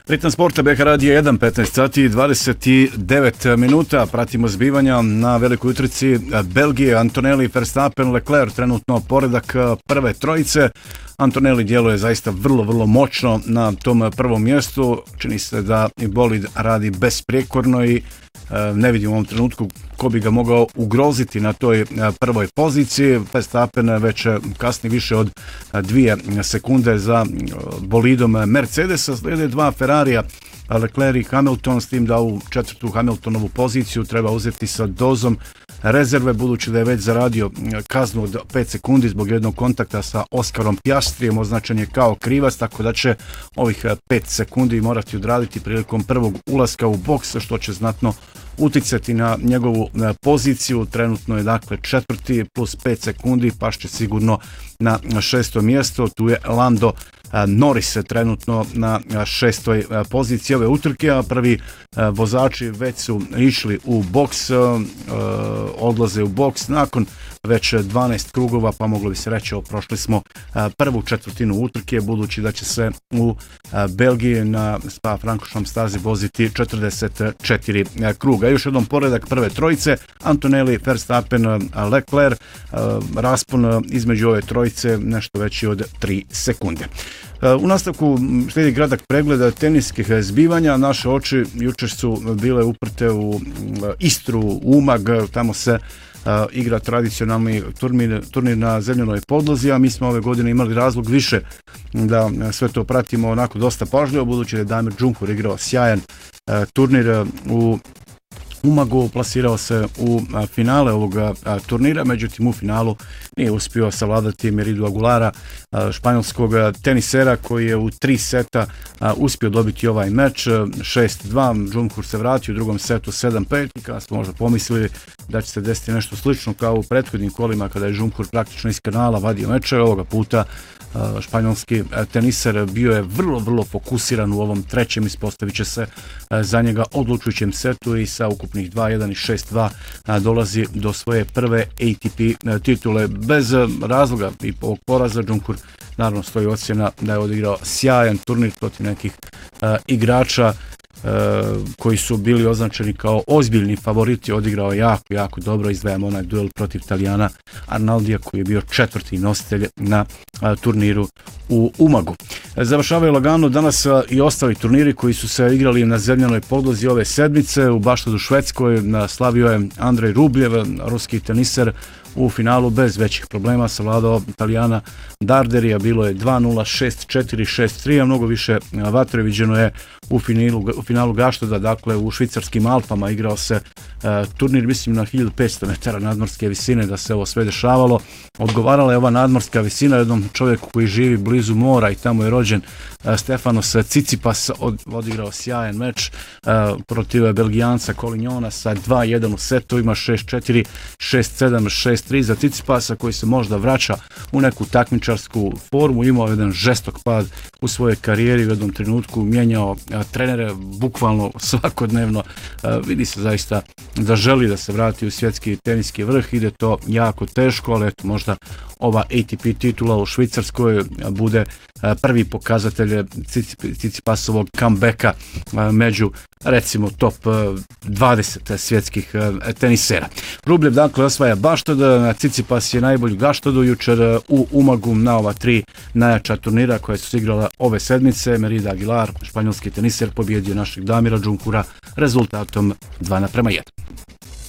Ritam sporta BH Radio 1, 15 sati i 29 minuta. Pratimo zbivanja na velikoj utrci Belgije. Antonelli, Verstappen, Leclerc, trenutno poredak prve trojice. Antonelli djeluje zaista vrlo moćno na tom prvom mjestu. Čini se da i bolid radi besprijekorno i ne vidim u ovom trenutku ko bi ga mogao ugroziti na toj prvoj poziciji. Verstappen već kasni više od 2 sekunde za bolidom Mercedesa. Slijede dva Ferrarija, Leclerc i Hamilton, s tim da u četvrtu Hamiltonovu poziciju treba uzeti sa dozom rezerve, budući da je već zaradio kaznu od 5 sekundi zbog jednog kontakta sa Oskarom Piastrijem, označen je kao krivac, tako da će ovih 5 sekundi morati odraditi prilikom prvog ulaska u boks, što će znatno uticati na njegovu poziciju. Trenutno je dakle četvrti plus 5 sekundi, pašće sigurno na 6. mjesto. Tu je Lando Norris trenutno na 6. poziciji ove utrke, a prvi vozači već su išli u boks, odlaze u boks nakon već 12 krugova, pa moglo bi se reći prošli smo prvu četvrtinu utrke, budući da će se u Belgiji na Spa-Francorchamps stazi voziti 44 kruga. Još jednom poredak prve trojice: Antonelli, Verstappen, Leclerc, raspon između ove trojice nešto veći od 3 sekunde. U nastavku slijedi kratak pregled teniskih zbivanja. Naše oči jučer su bile uprte u Istru, u Umag, tamo se igra tradicionalni turnir na zemljanoj podlozi, a mi smo ove godine imali razlog više da sve to pratimo onako dosta pažljivo, budući da je Damir Džumhur igrao sjajan turnir u Umagu, plasirao se u finale ovoga turnira, međutim u finalu nije uspio savladati Meridu Aguilara, španjolskog tenisera, koji je u 3 seta uspio dobiti ovaj meč 6-2. Džumhur se vratio u drugom setu 7-5, kada smo možda pomislili da će se desiti nešto slično kao u prethodnim kolima kada je Džumhur praktično iz kanala vadio mečeve. Ovoga puta španjolski teniser bio je vrlo fokusiran u ovom trećem, ispostavit će se za njega odlučujućem setu i sa ukupnih 2-1 i 6-2 dolazi do svoje prve ATP titule. Bez razloga i ovog poraza Džumhur naravno stoji ocjena da je odigrao sjajan turnir protiv nekih igrača koji su bili označeni kao ozbiljni favoriti. Odigrao jako dobro. Izdvajamo onaj duel protiv Talijana Arnaldija, koji je bio četvrti nositelj na turniru u Umagu. Završavaju lagano danas i ostali turniri koji su se igrali na zemljanoj podlozi ove sedmice. U Baštadu, Švedskoj, slavio je Andrej Rubljev, ruski teniser, u finalu bez većih problema savladao Talijana Darderija. Bilo je 2-0, 6-4, 6-3, a mnogo više vatre viđeno je u finalu Gaštada, dakle u švicarskim Alpama. Igrao se turnir, mislim, na 1500 metara nadmorske visine, da se ovo sve dešavalo. Odgovarala je ova nadmorska visina jednom čovjeku koji živi blizu mora i tamo je rođen, Stefanos Tsitsipas, odigrao sjajan meč protiv Belgijanca Collignona sa 2-1 u setovima, 6-4, 6-7, 6-3 za Tsitsipasa, koji se možda vraća u neku takmičarsku formu. Imao jedan žestok pad u svojoj karijeri, u jednom trenutku mijenjao trenere bukvalno svakodnevno. Vidi se zaista da želi da se vrati u svjetski teniski vrh. Ide to jako teško, ali eto, možda ova ATP titula u Švicarskoj bude prvi pokazatelj Tsitsipasovog comebacka među, recimo, top 20 svjetskih tenisera. Rubljev dakle osvaja Baštad, Tsitsipas je najbolji Gaštadu jučer u Umagu na ova 3 najjača turnira koja su se igrala ove sedmice. Merida Aguilar, španjolski teniser, pobjedio našeg Damira Džumhura rezultatom 2:1.